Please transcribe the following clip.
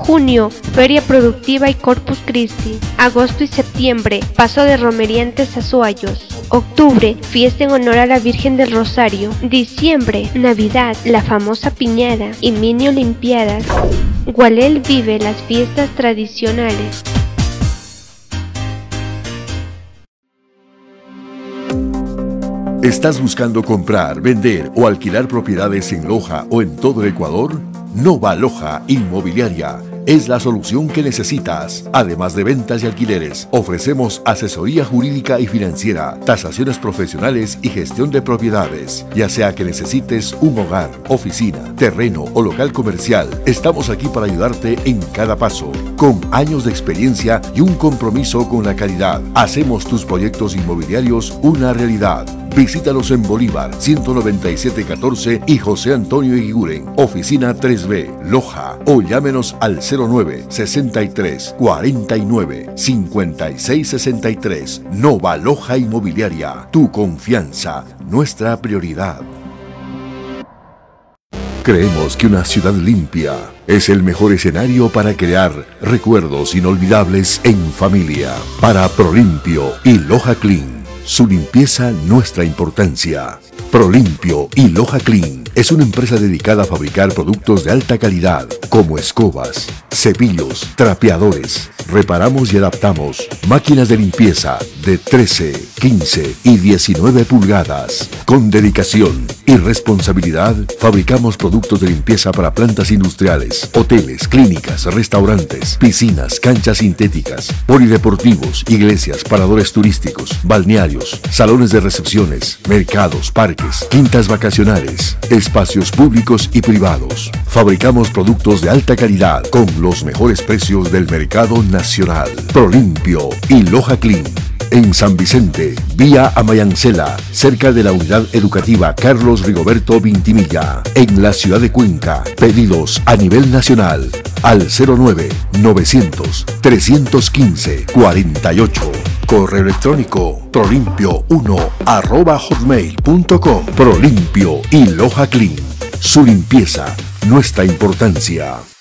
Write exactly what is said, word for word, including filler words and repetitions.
Junio, Feria Productiva y Corpus Christi. Agosto y septiembre, Paso de Romeriantes a Azuayos. Octubre, fiesta en honor a la Virgen del Rosario. Diciembre, Navidad, la famosa piñada y mini olimpiadas. Gualel vive las fiestas tradicionales. ¿Estás buscando comprar, vender o alquilar propiedades en Loja o en todo el Ecuador? Nova Loja Inmobiliaria es la solución que necesitas. Además de ventas y alquileres, ofrecemos asesoría jurídica y financiera, tasaciones profesionales y gestión de propiedades. Ya sea que necesites un hogar, oficina, terreno o local comercial, estamos aquí para ayudarte en cada paso. Con años de experiencia y un compromiso con la calidad, hacemos tus proyectos inmobiliarios una realidad. Visítanos en Bolívar, ciento noventa y siete catorce y José Antonio Eguiguren, oficina tres B, Loja, o llámenos al cero nueve, sesenta y tres, cuarenta y nueve, cincuenta y seis sesenta y tres. Nova Loja Inmobiliaria, tu confianza, nuestra prioridad. Creemos que una ciudad limpia es el mejor escenario para crear recuerdos inolvidables en familia. Para Prolimpio y Loja Clean, su limpieza, nuestra importancia. Prolimpio y Loja Clean es una empresa dedicada a fabricar productos de alta calidad como escobas, cepillos, trapeadores. Reparamos y adaptamos máquinas de limpieza de trece, quince y diecinueve pulgadas. Con dedicación y responsabilidad, fabricamos productos de limpieza para plantas industriales, hoteles, clínicas, restaurantes, piscinas, canchas sintéticas, polideportivos, iglesias, paradores turísticos, balnearios, salones de recepciones, mercados, parques, quintas vacacionales, espacios públicos y privados. Fabricamos productos de alta calidad con los mejores precios del mercado nacional. Prolimpio y Loja Clean. En San Vicente, vía Amayancela, cerca de la unidad educativa Carlos Rigoberto Vintimilla. En la ciudad de Cuenca, pedidos a nivel nacional al cero nueve, novecientos, trescientos quince, cuarenta y ocho. Correo electrónico prolimpio uno arroba hotmail punto com. Prolimpio y Loja Clean. Su limpieza, nuestra importancia.